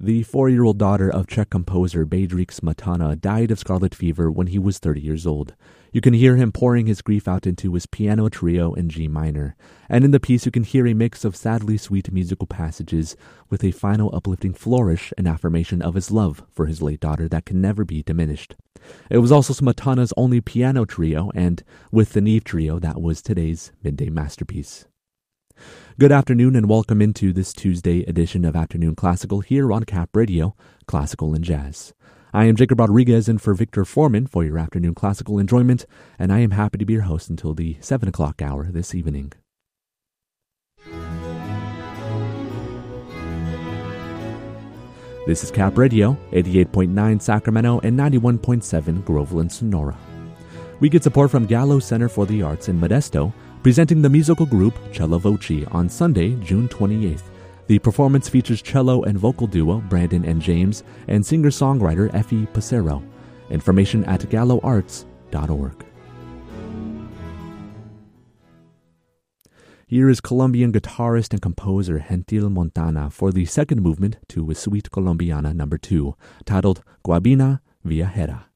The 4-year-old daughter of Czech composer Bedřich Smetana died of scarlet fever when he was 30 years old. You can hear him pouring his grief out into his piano trio in G minor. And in the piece, you can hear a mix of sadly sweet musical passages with a final uplifting flourish and affirmation of his love for his late daughter that can never be diminished. It was also Smetana's only piano trio, and with the Neve Trio, that was today's midday masterpiece. Good afternoon and welcome into this Tuesday edition of Afternoon Classical here on Cap Radio, Classical and Jazz. I am Jacob Rodriguez in for Victor Foreman for your afternoon classical enjoyment, and I am happy to be your host until the 7 o'clock hour this evening. This is Cap Radio, 88.9 Sacramento and 91.7 Groveland, Sonora. We get support from Gallo Center for the Arts in Modesto, presenting the musical group Cello Voci on Sunday, June 28th. The performance features cello and vocal duo Brandon and James and singer-songwriter Effie Passero. Information at galloarts.org. Here is Colombian guitarist and composer Gentil Montana for the second movement to Suite Colombiana No. 2, titled Guabina Viajera.